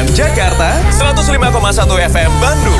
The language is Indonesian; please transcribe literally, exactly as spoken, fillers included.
M Jakarta, seratus lima koma satu F M Bandung.